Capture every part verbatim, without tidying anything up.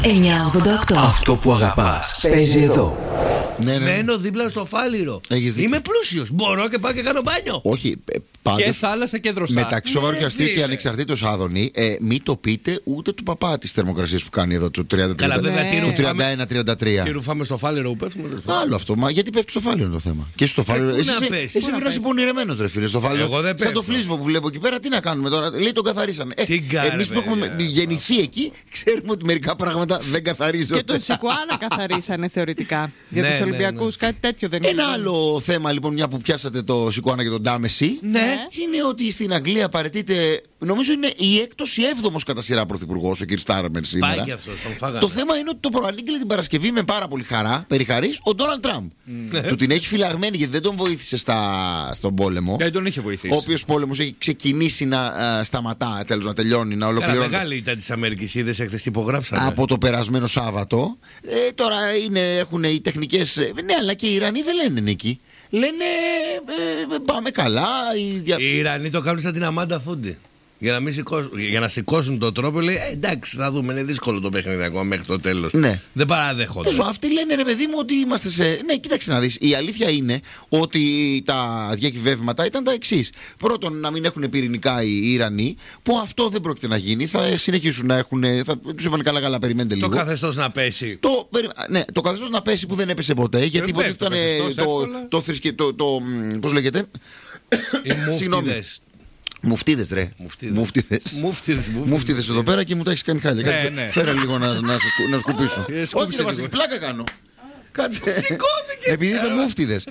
εννιά ογδόντα οκτώ. Αυτό που αγαπάς παίζει εδώ. Ναι, ναι. Μένω δίπλα στο Φάληρο. Είμαι πλούσιος. Μπορώ και πάω και κάνω μπάνιο. Όχι. Πάντως, και θάλασσα και δροσά. Μεταξύ σοβαρού και αστείου και ανεξαρτήτως Άδωνη, ε, μην το πείτε ούτε του παπά της θερμοκρασίας που κάνει εδώ του τριάντα ένα τριάντα τρία. Τι ρουφάμε στο Φάληρο που πέφτουμε. Άλλο αυτό. Μα γιατί πέφτει στο Φάληρο είναι το θέμα. Και στο Φάληρο. Εσύ πρέπει να είσαι πονηρεμένος, ρε φίλε. Στο Φάληρο. Σαν το φλίσβο που βλέπω εκεί πέρα, τι να κάνουμε τώρα. Λέει τον καθαρίσανε. Εμείς που έχουμε γεννηθεί εκεί, ξέρουμε ότι μερικά πράγματα δεν καθαρίζονται. Και τον Σικουάνα καθαρίσανε θεωρητικά. Για τους Ολυμπιακούς κάτι τέτοιο δεν είναι. Ένα άλλο θέμα λοιπόν, μια που πιάσατε το Σικουάνα και τον Ντάμεση. Είναι ότι στην Αγγλία παραιτείται, νομίζω είναι η έκτος ή έβδομος κατά σειρά πρωθυπουργός, ο κ. Στάρμερ σήμερα. Πάει και αυτός, τον φάγανε. Το θέμα είναι ότι το προανήγγειλε την Παρασκευή με πάρα πολύ χαρά, περιχαρής, ο Ντόναλντ Τραμπ. Mm. Του την έχει φυλαγμένη γιατί δεν τον βοήθησε στα, στον πόλεμο. Δεν τον είχε βοηθήσει. Ο οποίος πόλεμος έχει ξεκινήσει να α, σταματά, τέλος να τελειώνει, να ολοκληρώνει. Καλά, μεγάλη ήταν της Αμερικής, είδες χθες τι υπογράψανε. Από το περασμένο Σάββατο. Ε, τώρα είναι, έχουν οι τεχνικές. Ναι, αλλά και οι Ιρανοί δεν λένε εκεί. Λένε ε, πάμε καλά. Οι, δια... οι Ιρανοί το κάνουν σαν την Αμάντα Φούντι. Για να, μην σηκώσουν, για να σηκώσουν τον τρόπο, λέει ε, εντάξει, θα δούμε. Είναι δύσκολο το παιχνίδι ακόμα μέχρι το τέλος. Ναι. Δεν παραδέχονται. Τέλος, αυτοί λένε ρε παιδί μου ότι είμαστε σε. Ναι, κοίταξε να δεις. Η αλήθεια είναι ότι τα διακυβεύματα ήταν τα εξής. Πρώτον, να μην έχουν πυρηνικά οι Ιρανοί, που αυτό δεν πρόκειται να γίνει. Θα συνεχίσουν να έχουν. Θα τους είπαν καλά, καλά, περιμένετε λίγο. Το καθεστώς να πέσει. Το, ναι, το καθεστώς να πέσει που δεν έπεσε ποτέ. Γιατί υποτίθεται ήταν το, το, το, το, το. Πώς λέγεται. Οι μούφτιδες. Μουφτίδες ρε. Μουφτίδες. Μουφτίδες εδώ πέρα και μου τα έχεις κάνει χάλια. Ναι, ναι. Φέρε λίγο να, να, να σκουπίσω. Όχι ρε Βασίλη, πλάκα κάνω. Κάτσε. Επειδή ήταν μούφτιδες.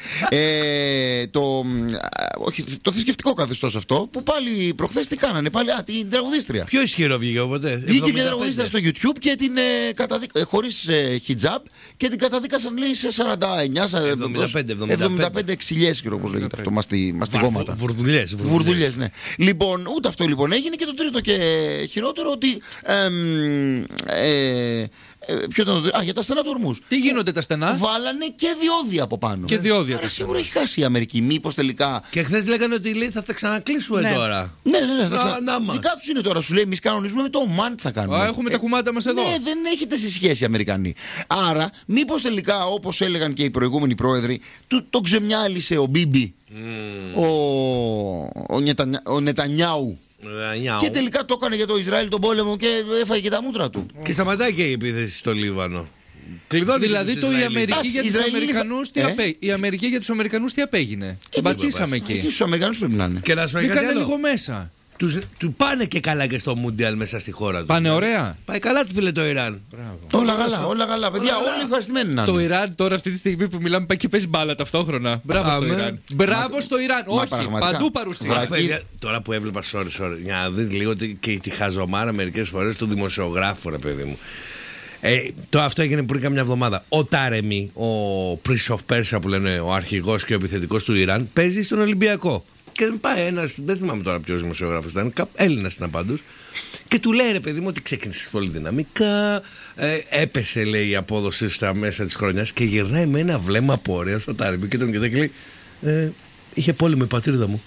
ε, το, όχι, το θρησκευτικό καθεστώς αυτό που πάλι προχθές τι κάνανε. Πάλι, α, την τραγουδίστρια. Πιο ισχυρό βγήκε οπότε. Βγήκε μια τραγουδίστρια στο YouTube και την ε, καταδίκα, ε, χωρίς ε, hijab και την καταδίκασαν λέει σε σαράντα εννιά εβδομήντα πέντε εξηλιές, όπως λέγεται αυτό, μαστιγώματα. Βουρδουλιές. Βουρδουλιές, ναι. Λοιπόν, ούτε αυτό λοιπόν έγινε και το τρίτο και χειρότερο ότι. Ε, ε, Ποιο ήταν το... Α, για τα στενά του Ορμούς. Τι γίνονται τα στενά? Βάλανε και διόδια από πάνω. Και διόδια. Άρα σίγουρα έχει χάσει η Αμερική. Μήπως τελικά. Και χθες λέγανε ότι λέει, θα τα ξανακλείσουμε ναι. τώρα. Ναι, ναι, ναι. Θα ξα... ξα... Δικά τους είναι τώρα. Σου λέει, εμείς κανονίζουμε με το Ομάν τι θα κάνουμε. Α, έχουμε ε, τα κουμάντα μας εδώ. Ναι, δεν έχετε σε σχέση οι Αμερικανοί. Άρα, μήπως τελικά, όπως έλεγαν και οι προηγούμενοι πρόεδροι, το, το ξεμιάλισε ο Μπίμπι, mm. ο, ο, Νετανιά, ο Νετανιάου. Και τελικά το έκανε για το Ισραήλ τον πόλεμο και έφαγε και τα μούτρα του. Και σταματάει και η επίθεση στο Λίβανο. Κλειδώνει δηλαδή το η Αμερική για τους Αμερικανούς τι απέ... Η Αμερική για τους Αμερικανούς τι απέγινε. Την πατήσαμε εκεί. Και στους Αμερικανούς πρέπει να είναι. Και να σου πει κάτι άλλο. Λίγο μέσα. Τους, του πάνε και καλά και στο Μουντιάλ μέσα στη χώρα του. Πάνε ωραία. Πάει καλά του φίλε το Ιράν. Μπράβο. Όλα καλά, όλα καλά. Παιδιά, όλοι ευχαριστημένοι να είναι. Το Ιράν τώρα αυτή τη στιγμή που μιλάμε πάει και παίζει μπάλα ταυτόχρονα. Μπράβο στο Ιράν. Μπράβο στο Ιράν. Όχι, παντού παρουσία. Τώρα που έβλεπα, sorry, sorry, για να δεις λίγο και τη χαζομάρα μερικές φορές του δημοσιογράφου, ρε παιδί μου. Ε, το αυτό έγινε πριν καμιά εβδομάδα. Ο Τάρεμι, ο Prince of Persia που λένε, ο αρχηγός και ο επιθετικός του Ιράν, παίζει στον Ολυμπιακό. Και πάει ένας, δεν θυμάμαι τώρα ποιος δημοσιογράφος ήταν, Έλληνας ήταν πάντως, και του λέει ρε παιδί μου ότι ξεκίνησε πολύ δυναμικά, ε, έπεσε λέει η απόδοση στα μέσα της χρονιάς και γυρνάει με ένα βλέμμα απορίας ο Τάρεμι και τον κοιτάει και λέει ε, είχε πόλεμο η πατρίδα μου.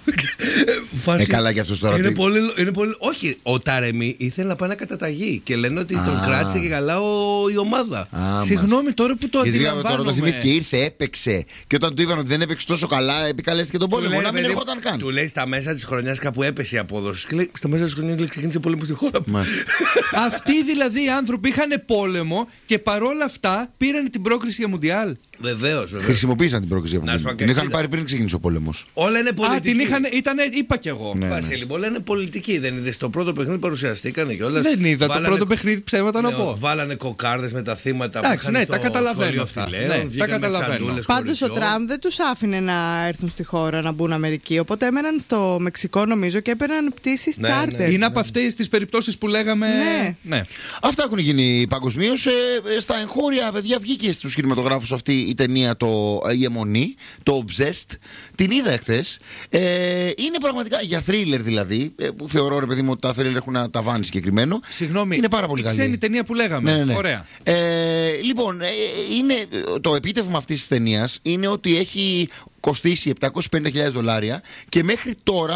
Ε, καλά και αυτός τώρα. Είναι πολύ, είναι πολύ... Όχι, ο Τάρεμι ήθελε να πάει να καταταγεί και λένε ότι τον κράτησε και καλά ο, η ομάδα. Συγγνώμη τώρα που το αντιλαμβάνομαι. Τώρα το θυμήθηκε, ήρθε, έπαιξε. Και όταν του είπαν ότι δεν έπαιξε τόσο καλά, επικαλέστηκε τον πόλεμο. Να μην ερχόταν καν. Του λέει στα μέσα της χρονιάς κάπου έπεσε η απόδοση. Και λέει στα μέσα της χρονιάς ξεκίνησε πόλεμο στη χώρα μου. Αυτοί δηλαδή οι άνθρωποι είχαν πόλεμο και παρόλα αυτά πήραν την πρόκριση για Μουντιάλ. Βεβαίως. Χρησιμοποίησαν την πρόκριση για Μουντιάλ. Την είχαν πάρει πριν ξεκίνησε ο πόλεμος. Όλα είναι πολιτική. Α, την είχαν, ήταν, είπα κι εγώ. Ναι, Βασίλη, όλα είναι πολιτική. Δεν είδε στο πρώτο παιχνίδι παρουσιαστήκανε κιόλα. Δεν είδα βάλανε, το πρώτο παιχνίδι ψέματα να πω. Βάλανε κοκάρδες με τα θύματα που είχαν. Ναι, τα καταλαβαίνω αυτά. Ναι, τα καταλαβαίνω. Πάντως ο Τραμπ δεν τους άφηνε να έρθουν στη χώρα να μπουν Αμερική. Οπότε έμεναν στο Μεξικό νομίζω και έπαιρναν πτήσεις ναι, τσάρτερ. Ναι, είναι ναι. από αυτές τις περιπτώσεις που λέγαμε. Ναι. ναι. Αυτά έχουν γίνει παγκοσμίως. Ε, στα εγχώρια, παιδιά, βγήκε στους κινηματογράφους αυτή η ταινία το Η Αιμονή, το Obsessed. Την είδα εχθές. Ε, είναι πραγματικά για θρίλερ δηλαδή, που θεωρώ ρε παιδί μου ότι τα θρίλερ έχουν ένα ταβάνι συγκεκριμένο. Συγγνώμη, είναι πάρα πολύ καλή. Η ξένη ταινία που λέγαμε. Ναι, ναι, ναι. Ωραία. Ε, λοιπόν, ε, είναι, το επίτευγμα αυτής της ταινίας είναι ότι έχει κοστίσει επτακόσιες πενήντα χιλιάδες δολάρια και μέχρι τώρα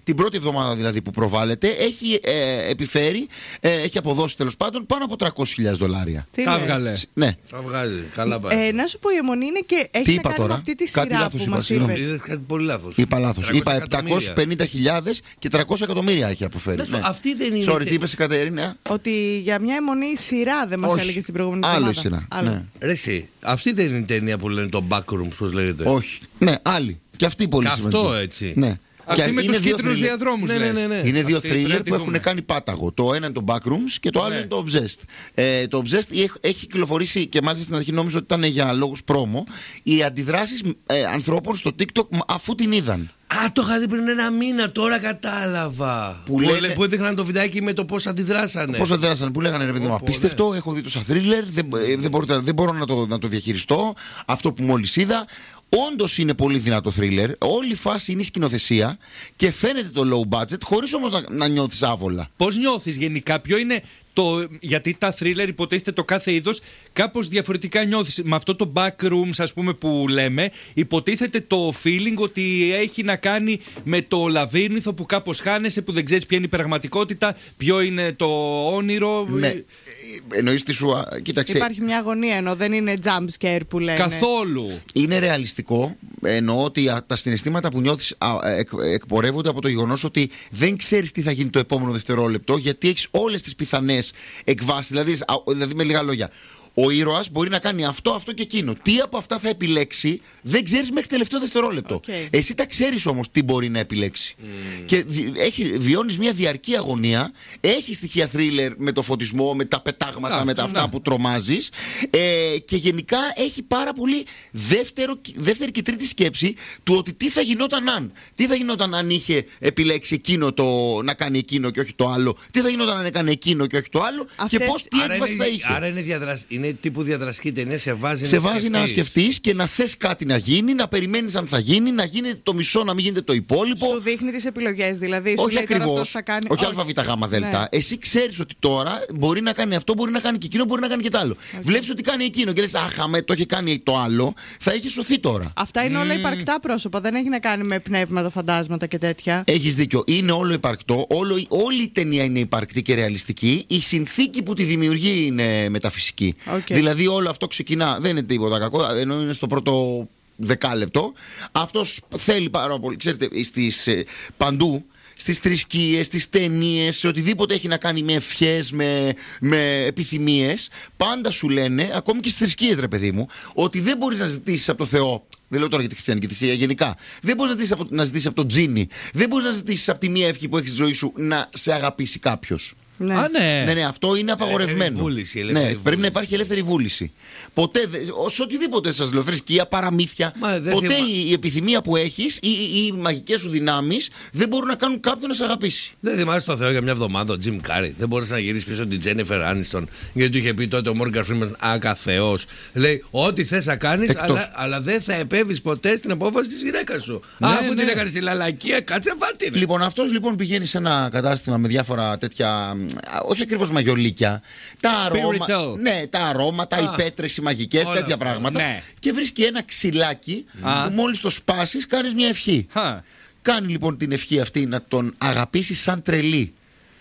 την πρώτη εβδομάδα δηλαδή που προβάλλεται, έχει ε, επιφέρει, ε, έχει αποδώσει τέλος πάντων πάνω από τριακόσιες χιλιάδες δολάρια. Τα βγάλε. Ναι. Τα βγάζει. Καλά πάει. Ε, να σου πω, η αιμονή είναι και έχει Τι να είπα κάνει τώρα? με αυτή τη Κάτι σειρά λάθος που είπα, μας συγγνώμη. είπες. Είδες κάτι πολύ λάθος. Είπα λάθος. τριακόσια Είπα επτακόσιες πενήντα χιλιάδες και τριακόσια εκατομμύρια έχει αποφέρει. Να σου- Ναι. αυτή δεν είναι. Sorry, τι είπες, Κατερίνα? Ότι για μια αιμονή σειρά δεν μας Όχι. έλεγε στην προηγούμενη Άλλο εβδομάδα. η σειρά. Άλλο. Ναι. Ρε εσύ, αυτή δεν είναι η ταινία που λένε το Backrooms, πώς λέγεται. Όχι. Ναι, άλλη. Και αυτή πολύ Και σημαντική. αυτό έτσι. Ναι. Αυτή Και με είναι τους δύο κίτρινους thriller. διαδρόμους, Ναι, ναι, λες. ναι, ναι. Είναι δύο Αυτή πρέπει να thriller τη που έχουν δούμε. κάνει πάταγο. Το ένα είναι το Backrooms και το άλλο Ναι. είναι το Obsessed. Ε, το Obsessed έχ- έχει κυκλοφορήσει και μάλιστα στην αρχή νόμιζα ότι ήταν για λόγους πρόμο. Οι αντιδράσεις ε, ανθρώπων στο TikTok μ, αφού την είδαν. Α, το είχα δει πριν ένα μήνα, τώρα κατάλαβα. Που Που, λένε- λέ- που έδειχναν το βιντεάκι με το πώς αντιδράσανε. Πώς αντιδράσαν, που λέγανε ρε παιδί μου, Όπο, απίστευτο, έχω δει τόσα thriller, δεν, ε, δεν, μπορώ, δεν μπορώ να το, να το διαχειριστώ. Αυτό που μόλις είδα. Όντως είναι πολύ δυνατό thriller. Όλη η φάση είναι η σκηνοθεσία και φαίνεται το low budget, χωρίς όμως να, να νιώθεις άβολα. Πώς νιώθεις γενικά, ποιο είναι το. Γιατί τα thriller υποτίθεται το κάθε είδος κάπως διαφορετικά νιώθεις. Με αυτό το backrooms, ας πούμε, που λέμε, υποτίθεται το feeling ότι έχει να κάνει με το λαβύρινθο που κάπως χάνεσαι, που δεν ξέρεις ποια είναι η πραγματικότητα, ποιο είναι το όνειρο. Ναι. Ε, εννοείς τι σου. α, Κοίταξε. Υπάρχει μια αγωνία ενώ δεν είναι jump scare που λένε. Καθόλου. Είναι ρεαλιστικό. Εννοώ ότι α, τα συναισθήματα που νιώθεις α, εκ, εκπορεύονται από το γεγονός ότι δεν ξέρεις τι θα γίνει το επόμενο δευτερόλεπτο, γιατί έχεις όλες τις πιθανές εκβάσεις. Δηλαδή, α, δηλαδή με λίγα λόγια. Ο ήρωας μπορεί να κάνει αυτό, αυτό και εκείνο. Τι από αυτά θα επιλέξει, δεν ξέρεις μέχρι τελευταίο δευτερόλεπτο. Okay. Εσύ τα ξέρεις όμως τι μπορεί να επιλέξει. Mm. Και δι, έχει, βιώνεις μια διαρκή αγωνία. Έχει στοιχεία thriller με το φωτισμό, με τα πετάγματα, Α, με τα αυτά ναι. που τρομάζεις. Ε, και γενικά έχει πάρα πολύ δεύτερο, δεύτερη και τρίτη σκέψη του ότι τι θα γινόταν αν. Τι θα γινόταν αν είχε επιλέξει εκείνο το, να κάνει εκείνο και όχι το άλλο. Τι θα γινόταν αν έκανε εκείνο και όχι το άλλο. Αυτές- Και πώς, τι Άρα έκβαση είναι, θα είχε. άρα είναι, διαδρασ... είναι τύπου διαδραστική ταινία, σε βάζει, Σε να βάζει να σκεφτείς και να θες κάτι να γίνει, να περιμένεις αν θα γίνει, να γίνεται το μισό, να μην γίνεται το υπόλοιπο. Σου δείχνει τις επιλογές, δηλαδή. Σου Όχι λέει τώρα ακριβώς. αυτός θα κάνει. Όχι ΑΒΓΔ. Ναι. Εσύ ξέρεις ότι τώρα μπορεί να κάνει αυτό, μπορεί να κάνει και εκείνο, μπορεί να κάνει και το άλλο. Okay. Βλέπεις ότι κάνει εκείνο και λες, αχ, αμέ, το έχει κάνει το άλλο, θα είχε σωθεί τώρα. Αυτά είναι όλα υπαρκτά πρόσωπα. Δεν έχει να κάνει με πνεύματα, φαντάσματα και τέτοια. Έχεις δίκιο. Είναι όλο υπαρκτό. Όλο, όλη η ταινία είναι υπαρκτή και ρεαλιστική. Η συνθήκη που τη δημιουργεί είναι μεταφυσική. Okay. Δηλαδή όλο αυτό ξεκινά. Δεν είναι τίποτα κακό, ενώ είναι στο πρώτο δεκάλεπτο. Αυτός θέλει πάρα πολύ. Ξέρετε, στις, ε, παντού. Στις θρησκείες, στις ταινίες, σε οτιδήποτε έχει να κάνει με ευχές, με, με επιθυμίες, πάντα σου λένε, ακόμη και στις θρησκείες, ρε παιδί μου, ότι δεν μπορείς να ζητήσεις από το Θεό. Δεν λέω τώρα για τη χριστιανική θρησκεία, γενικά. Δεν μπορείς να ζητήσεις από, να ζητήσεις από τον τζίνι. Δεν μπορείς να ζητήσεις από τη μία ευχή που έχεις στη ζωή σου να σε αγαπήσει κάποιος. Ναι. Α, ναι. Ναι, ναι, αυτό είναι απαγορευμένο. Ελεύθερη βούληση, ελεύθερη ναι, βούληση. πρέπει να υπάρχει ελεύθερη βούληση. Ποτέ, δε- σε οτιδήποτε σας λέω, θρησκεία, παραμύθια, Μα, δεν ποτέ θυμά- η, η επιθυμία που έχεις ή οι, οι μαγικές σου δυνάμεις δεν μπορούν να κάνουν κάποιον να σε αγαπήσει. Δεν θυμάσαι το Θεό για μια εβδομάδα, ο Τζιμ Κάρι. Δεν μπορούσε να γυρίσει πίσω την Τζένιφερ Άνιστον. Γιατί του είχε πει τότε ο Μόργαν Φρήμαν, άκα Θεός. Λέει, ό,τι θες να κάνεις, Εκτός. αλλά, αλλά δεν θα επέβεις ποτέ στην απόφαση της γυναίκας σου. Ναι, Α, αφού ναι. την έκανες στη λαλακία, κάτσε φάτη. Λοιπόν, αυτός λοιπόν πηγαίνει σε ένα κατάστημα με διάφορα τέτοια, όχι ακριβώς μαγιολίκια, τα αρώμα, Spiritual. ναι, τα αρώματα, Α, οι πέτρες, οι μαγικές, όλα τέτοια αυτά. πράγματα. Ναι. Και βρίσκει ένα ξυλάκι Α. που μόλις το σπάσεις κάνεις μια ευχή. Χα. Κάνει λοιπόν την ευχή αυτή να τον αγαπήσει σαν τρελή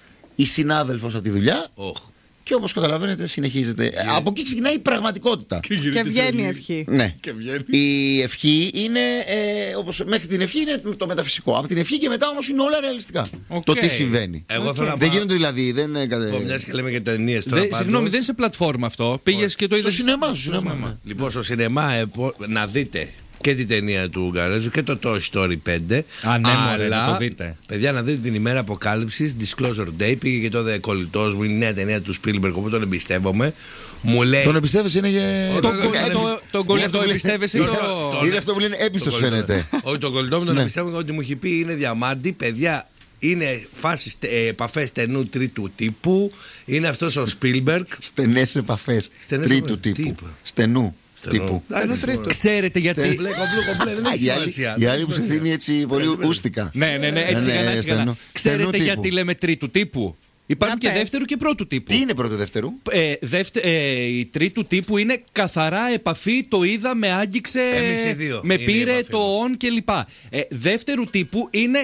η συνάδελφος από τη δουλειά. Οχ. Και όπως καταλαβαίνετε συνεχίζεται. Από εκεί ξεκινάει η πραγματικότητα. Και βγαίνει η ευχή. Ναι. Και βγαίνει. Η ευχή είναι, ε, όπως μέχρι την ευχή είναι το μεταφυσικό. Από την ευχή και μετά όμως είναι όλα ρεαλιστικά. Οκ. Το τι συμβαίνει. Εγώ θέλω να Δεν πάω. γίνονται δηλαδή. Δεν, είναι κατε- Λοιπόν, μιας και λέμε για ταινίες τώρα. Δε, πάντως. συγγνώμη, δεν είναι σε πλατφόρμα αυτό. Πήγες και το Στο είδες. σινεμά, στο σινεμά. ναι. Λοιπόν, στο σινεμά ε, πο- να δείτε και την ταινία του Ουγγαρέζου και το Toy Story πέντε. Α, ναι, μωρέ, Αλλά, να το δείτε. παιδιά, να δείτε την ημέρα αποκάλυψης, Disclosure Day. Πήγε και τότε κολλητός μου, είναι η νέα ταινία του Spielberg, όπου τον εμπιστεύομαι. Μου λέει. Τον εμπιστεύεσαι είναι για. Το- Τον το- κο- το- το- Τον κολλητό εμπιστεύεσαι το- το. το- Είναι αυτό που λένε έμπιστος Το κολλητό. φαίνεται. Όχι, τον κολλητό μου τον Ναι. εμπιστεύομαι ότι μου έχει πει είναι διαμάντι, παιδιά. Είναι φάση ε, επαφές στενού τρίτου τύπου. Είναι αυτός ο Spielberg. Στενές επαφές Στενές τρίτου επαφές. Τι τύπου. είπα? Στενού Στενό. τύπου. Εντάξει, τρίτου. μωρέ. Ξέρετε γιατί. Κομπλέ, κομπλέ, κομπλέ, δεν Α, έχει η άλλη- σημασία. Η άλλη που σε δίνει έτσι πολύ ούστικα. Ναι, ναι, ναι, έτσι Ναι, καλά, ναι, έτσι καλά. στενό- Ξέρετε στενού γιατί τύπου. λέμε τρίτου τύπου. Υπάρχουν Για και πες. δεύτερου και πρώτου τύπου. Τι είναι πρώτο δεύτερου? Ε, δεύτε, ε, η τρίτου τύπου είναι καθαρά επαφή, το είδα, με άγγιξε, Εμείς οι δύο με είναι η πήρε επαφή το μας. on κλπ. Ε, δεύτερου τύπου είναι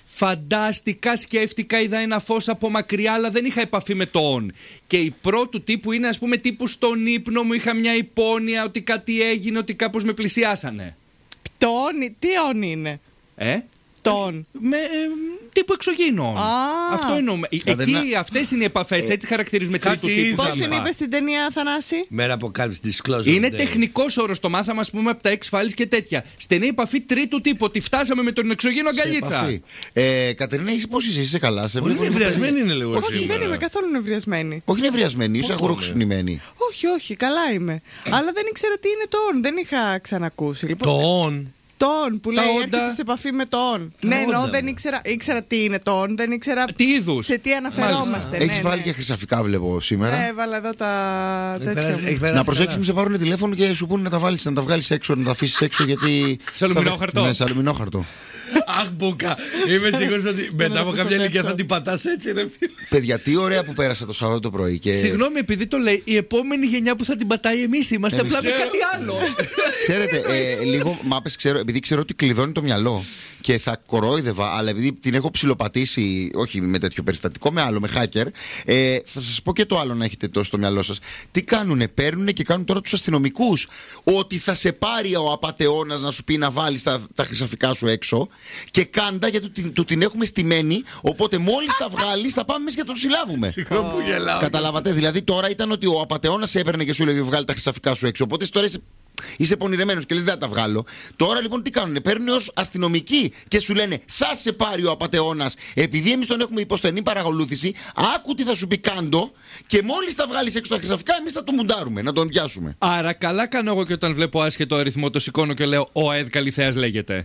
Φανταστικά σκέφτηκα, είδα ένα φως από μακριά, αλλά δεν είχα επαφή με το on. Και η πρώτη τύπου είναι, ας πούμε, τύπου στον ύπνο μου είχα μια υπόνοια ότι κάτι έγινε, ότι κάπως με πλησιάσανε. Το on, τι on είναι? Ε? Τον. Με ε, τύπου εξωγήινων. Α. Αυτό εννοούμε. Άντε Εκεί να- αυτές είναι οι επαφές, έτσι χαρακτηρίζουμε κάτι τρίτου τύπου. είδαμε. Πώς την είπε στην ταινία, Θανάση? Μέρα αποκάλυψη, disclosure. Είναι day. τεχνικός όρος το μάθαμε, ας πούμε, από τα X-Files και τέτοια. Στενή επαφή τρίτου τύπου. Ότι φτάσαμε με τον εξωγήινο Σε αγκαλίτσα. επαφή. Ε, Κατερίνα, έχεις- πώς είσαι, είσαι καλά? Σε Πολύ βλέπω λίγο νευριασμένη είναι λίγο Όχι, σήμερα. δεν είμαι καθόλου νευριασμένη. Όχι νευριασμένη, είσαι Πού αγουροξυπνημένη. Όχι, όχι, καλά είμαι. Αλλά δεν ήξερα τι είναι το on. Δεν είχα ξανακούσει. Λοιπόν, Το on. το on που Τα λέει όντα. έρχεσαι σε επαφή με το on. Ναι, όντα, εννοώ δεν ναι. ήξερα, ήξερα τι είναι το on, δεν ήξερα Τι είδους? σε τι αναφερόμαστε. Ναι, Έχεις βάλει ναι. και χρυσαφικά, βλέπω σήμερα. Ναι, έβαλα εδώ τα Έχει τέτοια περάσει- μου. έχει περάσει Να προσέξεις, καλά. μην σε πάρουν τηλέφωνο και σου πούνε να τα βάλεις, να τα βγάλεις έξω, να τα αφήσεις έξω γιατί. Σε αλουμινόχαρτο. Ναι, σε αλουμινόχαρτο. Αχ, Μπούκα. Είμαι σίγουρος ότι μετά από κάποια ηλικία θα την πατάς έτσι, ρε φίλε. Παιδιά, τι ωραία που πέρασα το Σάββατο το πρωί. Και... Συγγνώμη, επειδή το λέει, η επόμενη γενιά που θα την πατάει εμείς είμαστε. Εμείς. Απλά με κάτι άλλο. Ξέρετε, ε, λίγο μάπες ξέρω, επειδή ξέρω ότι κλειδώνει το μυαλό και θα κορόιδευα, αλλά επειδή την έχω ψιλοπατήσει, όχι με τέτοιο περιστατικό, με άλλο, με hacker, ε, θα σας πω και το άλλο να έχετε το στο μυαλό σας. Τι κάνουνε, παίρνουνε και κάνουν τώρα τους αστυνομικούς ότι θα σε πάρει ο απατεώνας να σου πει να βάλεις τα, τα χρυσαφικά σου έξω και κάντα γιατί του, την- του την έχουμε στημένη, οπότε μόλις τα βγάλεις θα πάμε εμείς και θα το συλλάβουμε. Συγγνώμη που γελάω. Καταλάβατε, δηλαδή τώρα ήταν ότι ο απατεώνας έπαιρνε και σου έλεγε βγάλει τα χρυσαφικά σου έξω. Οπότε τώρα είσαι, είσαι πονηρεμένος και λες δεν θα τα βγάλω. Τώρα λοιπόν τι κάνουνε, παίρνουν ως αστυνομικοί και σου λένε θα σε πάρει ο απατεώνας επειδή εμείς τον έχουμε υποστενή παρακολούθηση. Άκου τι θα σου πει κάντο και μόλις τα βγάλεις έξω τα χρυσαφικά εμείς θα τον μουντάρουμε, να τον πιάσουμε. Άρα, καλά κάνω εγώ και όταν βλέπω άσχετο αριθμό το σηκώνω και λέω ο ΑΕΔ Καλυθέας λέγεται.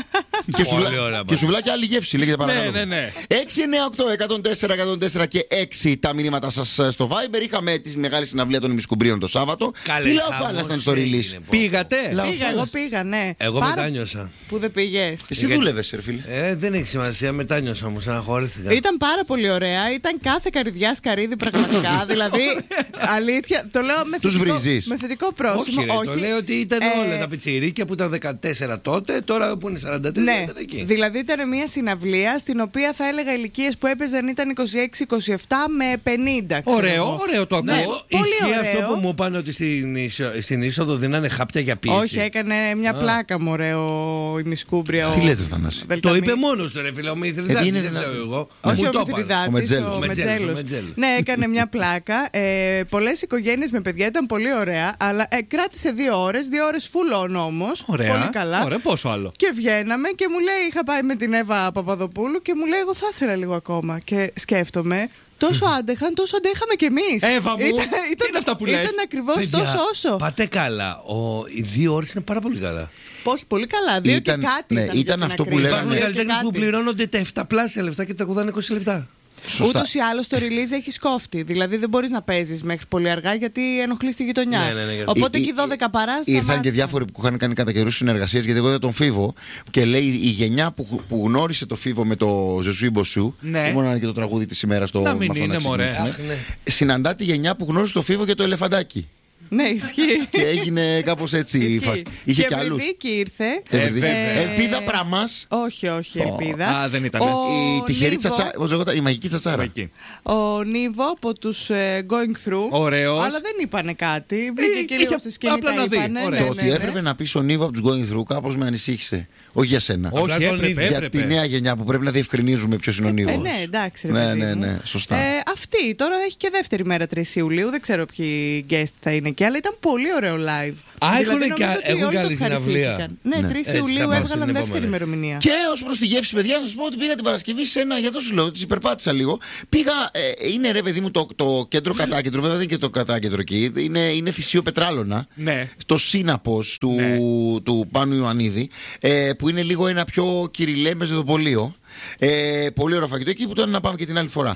Και σου, Πολύ βλά- ωραία, και σου βλάκια άλλη γεύση, λέγεται παρακαλώ. ναι, ναι. έξι εννιά οκτώ εκατόν τέσσερα εκατόν τέσσερα και έξι τα μηνύματα σας στο Viber. Είχαμε τη μεγάλη συναυλία των ημισκουμπρίων το Σάββατο. Καλέ, Τι χαμός λαοφάλα ήταν στο έγινε, release. πω. Πήγατε. Λαοφάλας. Πήγα, εγώ πήγα, ναι. Εγώ Πάρα- μετάνιωσα. Που δεν πήγες. Εσύ Γιατί- δούλευες, ρε φίλε. Ε, δεν έχει σημασία, μετάνιωσα μου, στεναχωρήθηκα. Ήταν πάρα πολύ ωραία. Ήταν κάθε καρδιά σκαρίδι πραγματικά. δηλαδή, αλήθεια, το λέω με Τους θετικό, βρίζεις. με θετικό πρόσημο. Όχι, ρε, το λέω ότι ήταν Ε, όλα τα πιτσιρίκια που ήταν δεκατέσσερα τότε, τώρα που είναι σαράντα τέσσερα Ναι, ήταν εκεί. δηλαδή ήταν μια συναυλία στην οποία θα έλεγα ηλικίες που έπαιζαν ήταν είκοσι έξι είκοσι επτά με πενήντα. ξέρω Ωραίο, εγώ. ωραίο το ακούω. Ναι. Εγώ, πολύ ισχύει ωραίο. αυτό που μου είπαν ότι στην, είσο- στην είσοδο δίνανε χάπια για πίεση. Όχι, έκανε μια πλάκα μου ωραίο η Μισκούμπρια. Τι ο- λες, ρε Θανάση. Το Δελταμή. είπε μόνο του, ρε φίλε, ο Ε, Μηθριδάτης, είναι δεν ξέρω δυνατόν. εγώ. Όχι Μου ο το είπαν. Μηθριδάτης, Ο Μετζέλος. ο Ο Μετζέλος, Μετζέλος. ο Μετζέλος. Ναι, έκανε μια πλάκα. Ε, πολλές οικογένειες με παιδιά ήταν πολύ ωραία, αλλά ε, κράτησε δύο ώρες, δύο ώρες full on όμως. Ωραία. Πολύ καλά. Ωραία, πόσο άλλο. Και βγαίναμε και μου λέει, είχα πάει με την Εύα Παπαδοπούλου και μου λέει, εγώ θα ήθελα λίγο ακόμα. Και σκέφτομαι, τόσο άντεχαν, τόσο αντέχαμε κι εμείς. Εύα μου, τι είναι αυτά που λες? Ήταν ακριβώς Παιδιά, τόσο όσο. Πάτε καλά. Ο, οι δύο ώρες είναι πάρα πολύ καλά. Όχι, πολύ καλά. Δύο Ήταν- και κάτι. ναι, ήταν, ήταν για την αυτό που ακρίβεια. λέγανε- Υπάρχουν Δύο και καλλιτέχνες που κάτι. πληρώνονται τα επταπλάσια λεφτά και τραγουδάνε είκοσι λεπτά. Σωστά. Ούτως ή άλλως το release έχει σκόφτη. Δηλαδή δεν μπορείς να παίζεις μέχρι πολύ αργά γιατί ενοχλείς τη γειτονιά. Ναι, ναι, ναι, γιατί- Οπότε Ή- εκεί ή- δώδεκα παρά Ήρθαν και σταμάτησαν. διάφοροι που είχαν κάνει κατά καιρού συνεργασίες, γιατί εγώ είδα τον Φίβο και λέει η γενιά που, που γνώρισε το Φίβο με το Ζεσουί Μποσού. Ναι. που μόνο είναι και το τραγούδι τη ημέρα στο Να μην «Μ' αυτό είναι, μωρέ. ξυπνήσουμε». Αχ, ναι. Συναντά τη γενιά που γνώρισε το Φίβο και το Ελεφαντάκι. Ναι, ισχύει. Και έγινε κάπως έτσι η Ισχύει. φάση. Είχε και και άλλους. Ευρυδίκη ήρθε. Ευρυδίκη. βέβαια. Ελπίδα Πραμάς. Όχι, όχι, Ω. ελπίδα. Α, δεν ήταν. Ο Η τυχερή Νίβο- τσατσα. Πώς λεγόταν, η μαγική τσατσάρα. Εκεί. Ο Νίβο από τους ε, Going Through. Ωραίος. Αλλά δεν είπανε κάτι. Βρήκε Ε, και είχε λίγο στη σκηνή. απλά τα να δει. είπανε. Ωραίο. Ναι, Το ναι, ότι ναι. έπρεπε να πει ο Νίβο από του Going Through κάπως με ανησύχησε. Όχι για σένα. Όχι, Απλά τον έπρεπε, είδε. Για έπρεπε. τη νέα γενιά που πρέπει να διευκρινίζουμε ποιο είναι ο Νίβο. Ε, ναι, εντάξει, ρε Ναι, παιδί ναι, μου. ναι, σωστά. Ε, αυτή τώρα έχει και δεύτερη μέρα τρεις Ιουλίου. Δεν ξέρω ποιοι guest θα είναι εκεί, αλλά ήταν πολύ ωραίο live. Α, Δηλαδή, έχουνε νομίζω και- ότι έχουν όλοι το καλή συναυλία. ευχαριστήθηκαν. Ναι, Ναι. τρεις Έτσι, Ιουλίου θα πάω στην έβγαλαν δεύτερη επόμενη. ημερομηνία. Και ω προ τη γεύση, παιδιά, να σα πω ότι πήγα την Παρασκευή σε ένα. Για αυτό σου λέω, τη υπερπάτησα λίγο. Πήγα. Ε, είναι ρε, παιδί μου, το, το κέντρο κατάκεντρο. Βέβαια δεν είναι και το κατάκεντρο εκεί. Είναι, είναι θυσίο Πετράλωνα. Ναι. Το σύναπος του, Ναι. του Πάνου Ιωαννίδη. Ε, που είναι λίγο ένα πιο κυριλέ μεζεδοπολείο. Ε, πολύ ωραίο φαγητό. Εκεί που ήταν να πάμε και την άλλη φορά.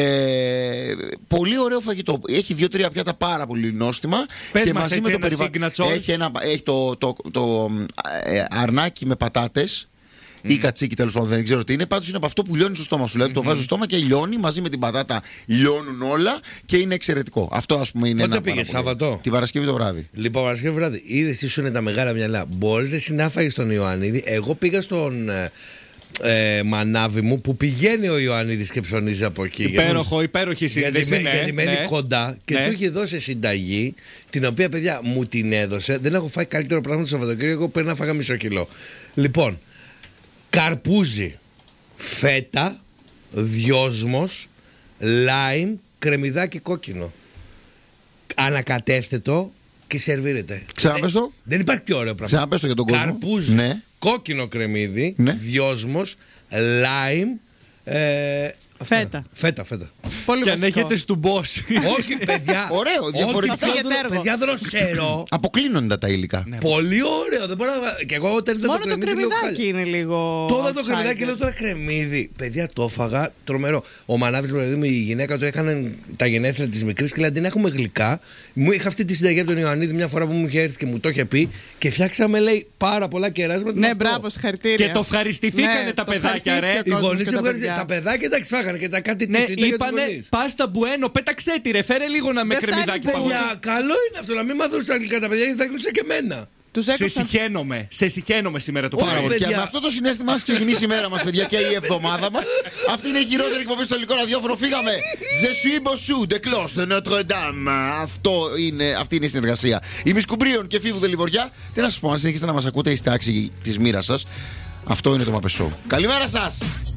Ε, πολύ ωραίο φαγητό. Έχει δύο-τρία πιάτα πάρα πολύ νόστιμα. Πες και μας μαζί έτσι με το ένα περιβα- signature. Έχει, ένα, έχει το, το, το, το ε, αρνάκι με πατάτες. Ή κατσίκι, τέλος πάντων, δεν ξέρω τι είναι. Πάντως είναι από αυτό που λιώνει στο στόμα σου. Δηλαδή το βάζεις στο στόμα και λιώνει μαζί με την πατάτα. Λιώνουν όλα και είναι εξαιρετικό. Αυτό, ας πούμε, είναι Πότε ένα. πήγες, πάρα πολύ- Σάββατο? Την Παρασκευή το βράδυ. Λοιπόν, Παρασκευή βράδυ, είδε τι σου είναι τα μεγάλα μυαλά. Μπορεί να συνάφαγε στον Ιωαννίδη. Εγώ πήγα στον. ε, ε, μανάβι μου που πηγαίνει ο Ιωαννίδης και ψωνίζει από εκεί. Υπέροχο, υπέροχη σύνδεση. Γιατί, ναι, γιατί μένει ναι. κοντά και Ναι. του είχε δώσει συνταγή, την οποία παιδιά μου την έδωσε. Δεν έχω φάει καλύτερο πράγμα το Σαββατοκύριακο πριν να φάγα μισό κιλό. Λοιπόν, καρπούζι, φέτα, δυόσμος, λάιμ, κρεμμυδάκι κόκκινο. Ανακατεύστε το και σερβίρετε. Ξαναπες το. Δεν υπάρχει πιο ωραίο πράγμα. Ξαναπες το για τον κόσμο. Καρπούζι, Ναι. κόκκινο κρεμμύδι, Ναι. δυόσμος, λάιμ, ε, αυτά. Φέτα. Φέτα, φέτα. Πολύ Και αν βασικό. έχετε στου boss. Όχι, παιδιά. Ωραίο, όχι, διαφορετικά. παιδιά, Φύγετε δρο- έργο. παιδιά δροσερό. Αποκλίνονται τα υλικά. Πολύ ωραίο. Δεν μπορώ να... Και εγώ όταν είδα Μόνο το κρεμμύδι, λέω, κρεμμυδάκι είναι λίγο. Τώρα το outsider. κρεμμυδάκι λέω τώρα κρεμμύδι. Παιδιά, το έφαγα τρομερό. Ο Μανάβης, δηλαδή μου, η γυναίκα του έκανε τα γενέθλια τη μικρή και λέει: αντί να έχουμε γλυκά, μου είχα αυτή τη συνταγή από τον Ιωαννίδη μια φορά που μου είχε έρθει και μου το είχε πει και φτιάξαμε, λέει, πάρα πολλά κεράσματα. με Ναι, αυτό. μπράβο, συγχαρητήρια. Και το ευχαριστηθήκανε Ναι, τα το παιδάκια, ρε. ευχαριστήθηκε Οι ο κόσμος γονείς και του τα ευχαριστή- παιδιά. τα παιδάκια εντάξει φάγανε και τα κάτι Ναι, τη συνταγή του είπανε γονείς. πάστα μπουένο, πέταξέ τη ρε, φέρε λίγο να με Δεν φτάνει, κρεμμυδάκι παιδιά. παγωτό. Παιδιά, καλό είναι αυτό να μην μάθουν στα αγγλικά τα παιδιά γιατί θα κλείσουν και εμένα. Τους Σε έκοψαν. συχαίνομαι, σε συχαίνομαι σήμερα το Πάρα πρωί. πολύ. Και παιδιά. με αυτό το συνέστημα ας ξεκινήσει η μέρα μας, παιδιά, και η εβδομάδα μας. Αυτή είναι η χειρότερη εκπομπή στο ελληνικό ραδιόφωνο. Φύγαμε. Je suis Bossou, de Cloche de Notre Dame. Αυτό είναι, αυτή είναι η συνεργασία. Είμαι Σκουμπρίων και Φίβου Δελιβοριά. Τι να σας πω, αν συνεχίσετε να μας ακούτε, είστε άξιοι της μοίρας σας. Αυτό είναι το Μαπεσό. Καλημέρα σας.